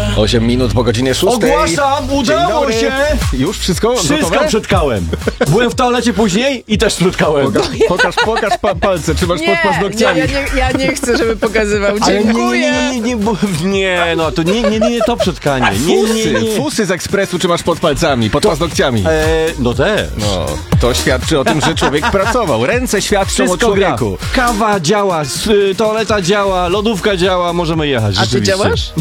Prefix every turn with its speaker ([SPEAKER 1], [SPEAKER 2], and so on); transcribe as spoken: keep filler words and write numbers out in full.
[SPEAKER 1] osiem minut po godzinie szóstej.
[SPEAKER 2] Ogłaszam, udało
[SPEAKER 1] Dzień
[SPEAKER 2] się!
[SPEAKER 1] dobry. Już wszystko
[SPEAKER 2] Wszystko
[SPEAKER 1] gotowe?
[SPEAKER 2] przetkałem. Byłem w toalecie później i też przetkałem.
[SPEAKER 1] Pokaż, pokaż, pokaż pa palce, czy masz
[SPEAKER 3] Nie,
[SPEAKER 1] pod
[SPEAKER 3] nie,
[SPEAKER 1] paznokciami.
[SPEAKER 3] ja nie, ja nie chcę, żeby pokazywał.
[SPEAKER 2] Ale nie,
[SPEAKER 3] Dziękuję.
[SPEAKER 2] nie, nie, nie, nie, bo- nie, no to nie, nie, nie, nie to przetkanie. Nie, nie,
[SPEAKER 1] Fusy,
[SPEAKER 2] nie.
[SPEAKER 1] fusy z ekspresu, czy masz pod palcami, pod paznokciami.
[SPEAKER 2] E, no też.
[SPEAKER 1] No, to świadczy o tym, że człowiek pracował. Ręce świadczą
[SPEAKER 2] Wszystko
[SPEAKER 1] o
[SPEAKER 2] gra.
[SPEAKER 1] człowieku.
[SPEAKER 2] Kawa działa, s- y, toaleta działa, lodówka działa, możemy jechać.
[SPEAKER 3] A ty
[SPEAKER 2] rzeczywiście.
[SPEAKER 3] działasz?